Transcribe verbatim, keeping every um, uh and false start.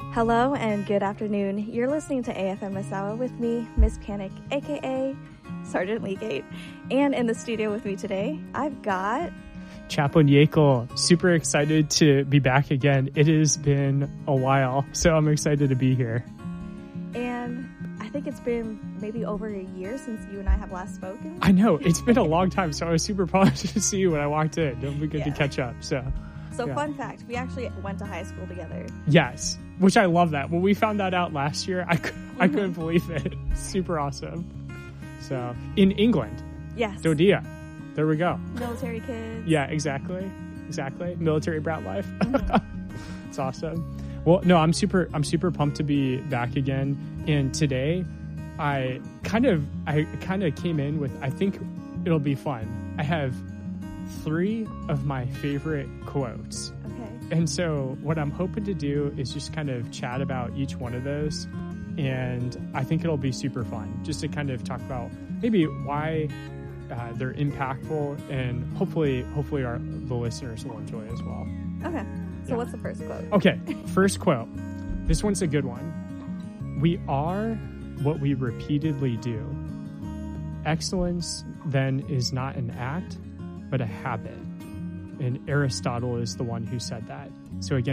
Hello and good afternoon. You're listening to A F M Misawa with me, Miss Panic, aka Sergeant Leagate. And in the studio with me today, I've got Chaplain Yekel. Super excited to be back again. It has been a while, so I'm excited to be here. And I think it's been maybe over a year since you and I have last spoken. I know, it's been a long time, so I was super pumped to see you when I walked in. It'll be good yeah. to catch up. So, so yeah. Fun fact, we actually went to high school together. Yes, which I love that. When we found that out last year, I, mm-hmm. I couldn't believe it. Super awesome. So, in England. Yes. Dodia. There we go. Military kids. Yeah, exactly. Exactly. Military brat life. Mm-hmm. It's awesome. Well, no, I'm super I'm super pumped to be back again. And today I kind of I kind of came in with I think it'll be fun. I have three of my favorite quotes. Okay. And so what I'm hoping to do is just kind of chat about each one of those. And I think it'll be super fun just to kind of talk about maybe why uh, they're impactful, and hopefully hopefully our the listeners will enjoy as well. Okay. So yeah. What's the first quote? Okay. First quote. This one's a good one. We are what we repeatedly do. Excellence then is not an act, but a habit. And Aristotle is the one who said that. So again,